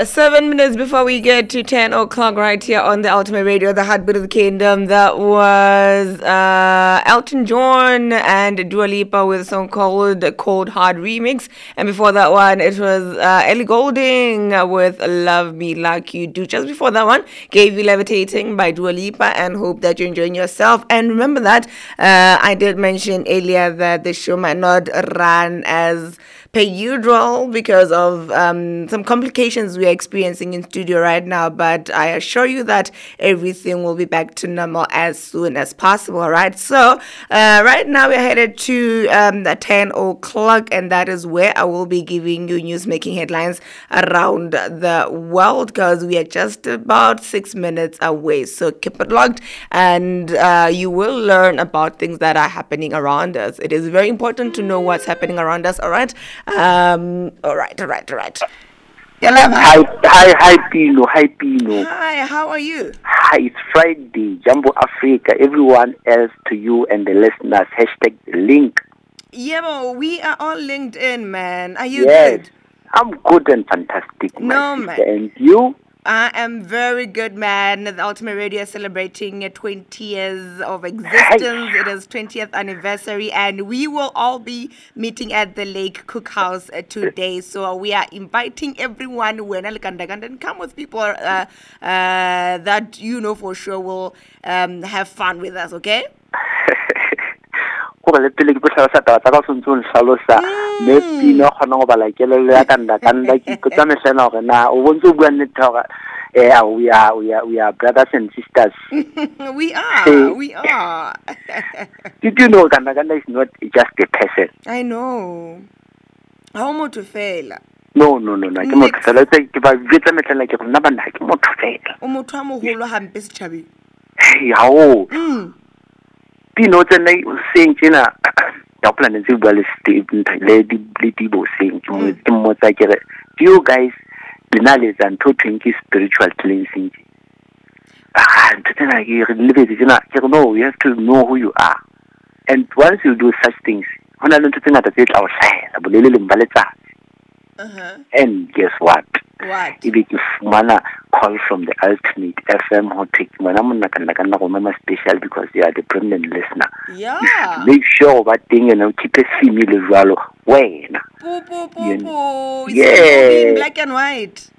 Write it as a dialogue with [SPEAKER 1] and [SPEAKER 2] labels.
[SPEAKER 1] 7 minutes before we get to 10 o'clock right here on the Ultimate Radio, the Heartbeat of the Kingdom. That was Elton John and Dua Lipa with a song called Cold Hard Remix. And before that one, it was Ellie Goulding with Love Me Like You Do. Just before that one, gave you Levitating by Dua Lipa, and hope that you're enjoying yourself. And remember that I did mention earlier that the show might not run as per usual because of some complications we're experiencing in studio right now, but I assure you that everything will be back to normal as soon as possible. All right, so right now we're headed to the 10 o'clock, and that is where I will be giving you news making headlines around the world, because we are just about 6 minutes away. So keep it locked, and you will learn about things that are happening around us. It is very important to know what's happening around us. All right. All right.
[SPEAKER 2] Hi, Pino.
[SPEAKER 1] Hi, how are you?
[SPEAKER 2] Hi, it's Friday. Jumbo Africa. Everyone else to you and the listeners. Hashtag link.
[SPEAKER 1] Yeah, but we are all linked in, man. Are you
[SPEAKER 2] Yes,
[SPEAKER 1] good?
[SPEAKER 2] I'm good and fantastic,
[SPEAKER 1] No,
[SPEAKER 2] my
[SPEAKER 1] man.
[SPEAKER 2] sister. And you?
[SPEAKER 1] I am very good, man. The Ultimate Radio is celebrating 20 years of existence. It is 20th anniversary, and we will all be meeting at the Lake Cookhouse today. So we are inviting everyone when and come with people that you know for sure will have fun with us, okay?
[SPEAKER 2] Go le pele ke botlhalosa taba tsa ka sontse o nhlalosa mme Pino gona go bala kelelo ya kanda ke ipotsa mehlena gore na o bontse o bua nnete gore we are brothers and sisters.
[SPEAKER 1] we are.
[SPEAKER 2] Did you know kanda is not just a person?
[SPEAKER 1] I know. How much to fail?
[SPEAKER 2] No, ke motho fela ke ba bitsa metlhena ke rona bana ke motho fela
[SPEAKER 1] O motho a mogolo hampe setšhabeng.
[SPEAKER 2] yao Pino tsena o seng tsena ya plan tse bua le le di bo seng ke mmotsa ke re do you guys lena le tsa ntho twinki spiritual cleansing tsena ke re lebetse tsena ke re no, you have to know who you are, and once you do such things hona le ntho tse ngata tse tla o hlahela boleleleng ba letsatsi. And guess what? If you fumana call from the Ultimate FM hotel, I remember special because they are the permanent listener.
[SPEAKER 1] Yeah.
[SPEAKER 2] Make sure that thing keep a female as well. When?
[SPEAKER 1] Yeah. In black and white.